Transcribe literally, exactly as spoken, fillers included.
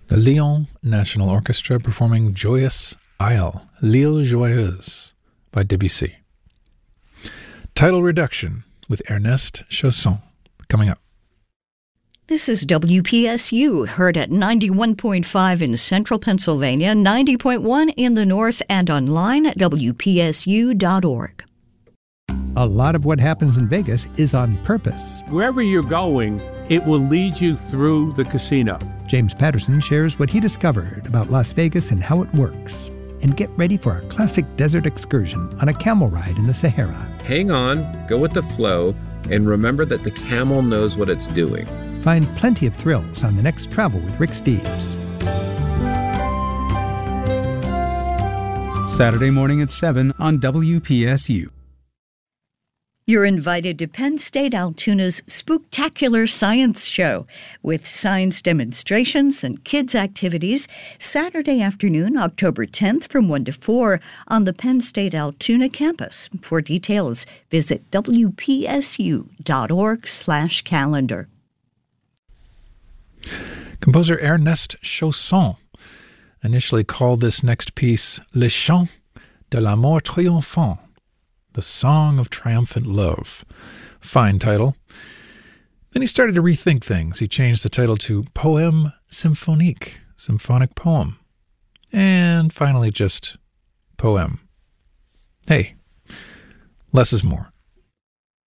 The Lyon National Orchestra performing Joyous Isle, L'Île Joyeuse by Debussy. Title Reduction with Ernest Chausson coming up. This is W P S U, heard at ninety-one point five in central Pennsylvania, ninety point one in the north, and online at W P S U dot org. A lot of what happens in Vegas is on purpose. Wherever you're going, it will lead you through the casino. James Patterson shares what he discovered about Las Vegas and how it works. And get ready for a classic desert excursion on a camel ride in the Sahara. Hang on, go with the flow, and remember that the camel knows what it's doing. Find plenty of thrills on the next Travel with Rick Steves. Saturday morning at seven on W P S U. You're invited to Penn State Altoona's Spooktacular Science Show with science demonstrations and kids' activities Saturday afternoon, October tenth from one to four on the Penn State Altoona campus. For details, visit W P S U dot org slash calendar. Composer Ernest Chausson initially called this next piece Le Chant de l'amour triomphant, The Song of Triumphant Love. Fine title. Then he started to rethink things. He changed the title to Poème Symphonique, symphonic poem. And finally just Poème. Hey, less is more.